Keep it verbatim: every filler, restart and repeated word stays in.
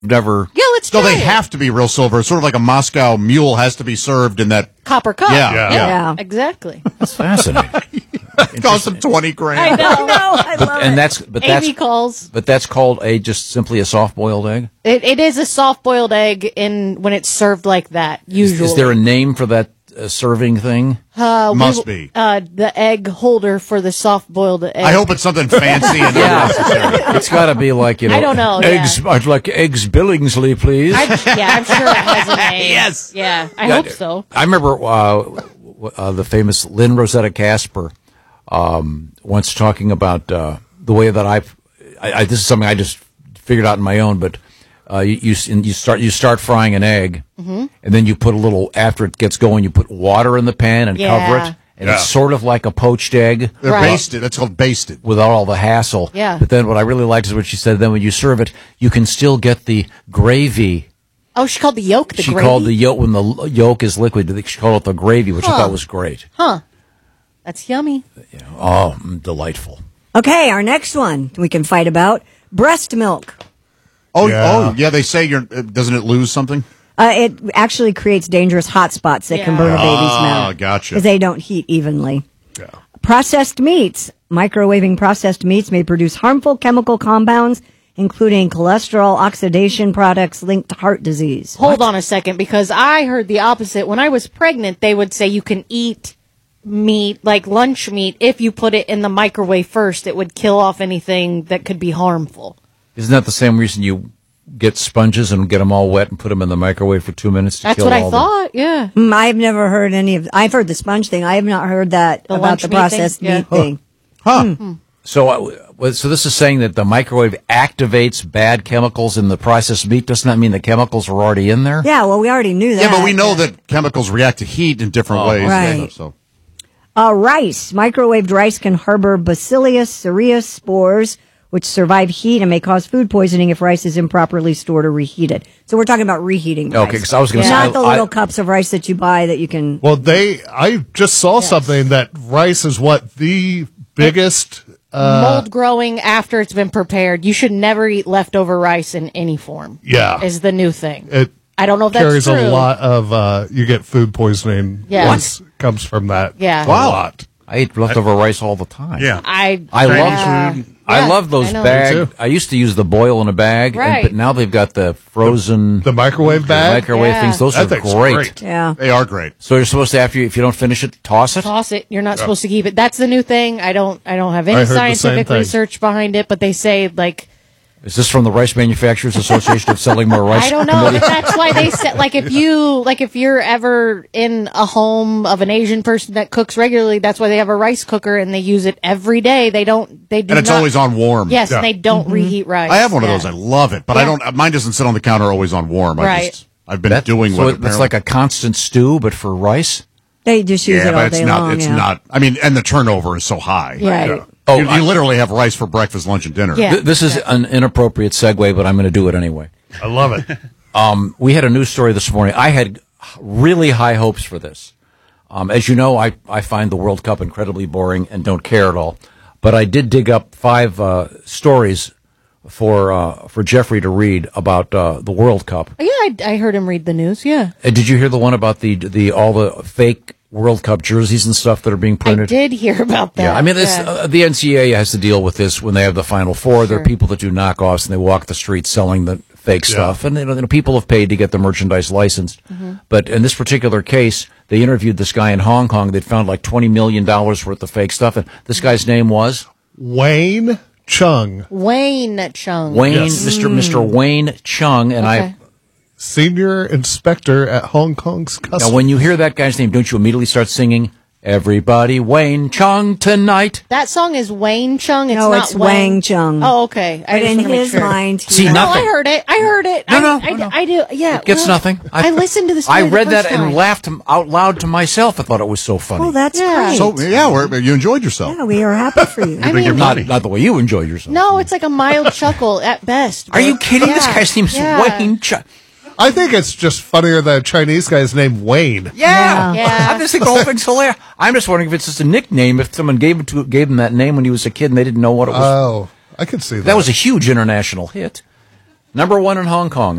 never. Yeah, let's try No, they it. have to be real silver. It's sort of like a Moscow mule has to be served in that. Copper cup. Yeah, Yeah. yeah, Yeah. exactly. That's fascinating. It costs them twenty grand. I know. No, I But, love and it. that's but Amy that's calls. but that's called a just simply a soft boiled egg. It, it is a soft-boiled egg in when it's served like that. Usually, Is there a name for that uh, serving thing? uh, we- Must be. uh, the egg holder for the soft-boiled egg? I hope it's something fancy and unnecessary. It's got to be like you know. I don't know, Eggs. yeah. I'd like eggs Billingsley, please. I, yeah, I'm sure it has a name. Yes. Yeah, I Yeah, hope so. I remember uh, w- uh, the famous Lynn Rosetta Casper um, once talking about uh, the way that I've, I, I. This is something I just figured out on my own, but uh, you you, s- and you start you start frying an egg, Mm-hmm. and then you put a little after it gets going, you put water in the pan and cover Yeah. it, and Yeah. it's sort of like a poached egg. They're Right. basted. That's called basted. Without all the hassle. Yeah. But then what I really liked is what she said. Then when you serve it, you can still get the gravy. Oh, she called the yolk the she gravy? called the yolk when the l- yolk is liquid. She called it the gravy, which I Huh. thought was great. That's yummy. Oh, mm, delightful. Okay, our next one we can fight about breast milk. Oh, Yeah. oh, yeah. They say you're. uh, Doesn't it lose something? Uh, it actually creates dangerous hot spots that can Yeah. burn a baby's Ah, mouth. gotcha. Because they don't heat evenly. Yeah. Processed meats. Microwaving processed meats may produce harmful chemical compounds, including cholesterol oxidation products linked to heart disease. Hold on a second, because I heard the opposite. When I was pregnant, they would say you can eat meat, like lunch meat, if you put it in the microwave first. It would kill off anything that could be harmful. Isn't that the same reason you get sponges and get them all wet and put them in the microwave for two minutes to That's kill what I all the- thought, yeah. Mm, I've never heard any of. I've heard the sponge thing. I have not heard that The about lunch the meat thing? processed Yeah. meat thing. Huh. So, uh, well, so this is saying that the microwave activates bad chemicals in the processed meat. Doesn't that mean the chemicals are already in there? Yeah, well, we already knew that. Yeah, but we know that chemicals react to heat in different ways. Right. So. Uh, rice. Microwaved rice can harbor Bacillus cereus spores, which survive heat and may cause food poisoning if rice is improperly stored or reheated. So we're talking about reheating rice. Okay, because I was going to Not say the I- little cups of rice that you buy that you can. Well, they. I just saw something that rice is what the biggest. Uh, Mold growing after it's been prepared. You should never eat leftover rice in any form. Yeah. Is the new thing. it I don't know if that's carries true. a lot of. Uh, you get food poisoning. Yeah. once comes from that. Yeah. a Wow. lot. I eat leftover rice all the time. Yeah. I I love yeah. I Yeah, love those I know. bag. Me too. I used to use the boil in a bag, and- Right. but now they've got the frozen The microwave bag. microwave Yeah. things. Those That are thing's great. great. Yeah. They are great. So you're supposed to, after you, if you don't finish it, toss it. Toss it. You're not supposed to keep it. That's the new thing. I don't. I don't have I any heard the same scientific thing. research behind it, but they say like Is this from the Rice Manufacturers Association of Selling More Rice? I don't know, but that's why they said like if you like if you're ever in a home of an Asian person that cooks regularly, that's why they have a rice cooker and they use it every day. They don't. They do And it's not- always on warm. Yes, Yeah. and they don't reheat rice. I have one Yeah. of those. I love it, but I Yeah. don't. Mine doesn't sit on the counter always on warm. I Right. just I've been That- doing so with it- it's like a constant stew, but for rice. They just use yeah, it all but it's day not. long. it's yeah. not. I mean, and the turnover is so high. Right. Yeah. Oh, you, you I- literally have rice for breakfast, lunch, and dinner. Yeah. Th- this is an inappropriate segue, but I'm going to do it anyway. I love it. Um, we had a news story this morning. I had really high hopes for this. Um, as you know, I, I find the World Cup incredibly boring and don't care at all. But I did dig up five uh, stories for uh, for Jeffrey to read about uh, the World Cup. Yeah, I, I heard him read the news. Yeah, Uh, did you hear the one about the the all the fake World Cup jerseys and stuff that are being I printed? did hear about that. Yeah, I mean, it's, Yeah. uh, the N C A A has to deal with this when they have the Final Four. There are Sure. people that do knockoffs and they walk the streets selling the fake Yeah. stuff, and you know, you know, people have paid to get the merchandise licensed. Mm-hmm. But in this particular case, they interviewed this guy in Hong Kong. They'd found like twenty million dollars worth of fake stuff, and this guy's name was Wayne Chung, Wayne Chung. Wayne, Yes. Mister Mister Wayne Chung, and Okay. I. senior inspector at Hong Kong's customs. Now, when you hear that guy's name, don't you immediately start singing "Everybody Wayne Chung tonight"? That song is Wayne Chung. It's No, not it's Wang Chung. Oh, okay. I But just in wanna make his sure. mind, he See, knows. No, nothing. I heard it. I heard it. No, I, no, I, no. I do. Yeah, It gets well, nothing. I, listened to the story I the read that first and time. laughed out loud to myself. I thought it was so funny. Oh, that's Yeah. great. So yeah, we're, you enjoyed yourself. yeah, we are happy for you. I think you're mean, not, not the way you enjoy yourself. no, it's like a mild chuckle at best. Are you but- kidding? This Yeah, guy's name is yeah. Wayne Chung. I think it's just funnier that a Chinese guy's named Wayne. Yeah. Yeah. I just think the whole thing's hilarious. I'm just wondering if it's just a nickname, if someone gave it to gave him that name when he was a kid and they didn't know what it was. Oh, I could see that. that was a huge international hit. Number one in Hong Kong.